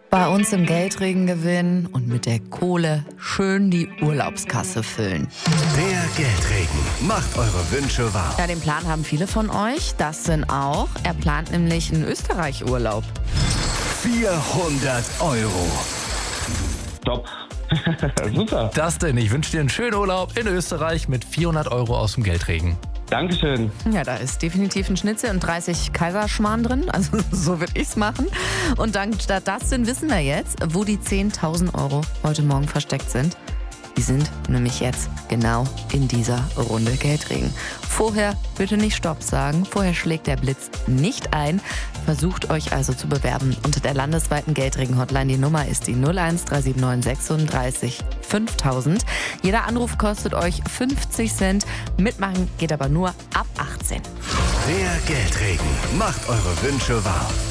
Bei uns im Geldregen gewinnen und mit der Kohle schön die Urlaubskasse füllen. Der Geldregen macht eure Wünsche wahr. Ja, den Plan haben viele von euch. Das sind auch. Er plant nämlich einen Österreich-Urlaub. 400 Euro. Top. Super. Dustin, ich wünsche dir einen schönen Urlaub in Österreich mit 400 Euro aus dem Geldregen. Dankeschön. Ja, da ist definitiv ein Schnitzel und 30 Kaiserschmarrn drin. Also so würde ich's machen. Und dank Dustin wissen wir jetzt, wo die 10.000 Euro heute Morgen versteckt sind. Die sind nämlich jetzt genau in dieser Runde Geldregen. Vorher bitte nicht Stopp sagen. Vorher schlägt der Blitz nicht ein. Versucht euch also zu bewerben unter der landesweiten Geldregen-Hotline. Die Nummer ist die 01379 36 5000. Jeder Anruf kostet euch 50 Cent. Mitmachen geht aber nur ab 18. Der Geldregen macht eure Wünsche wahr.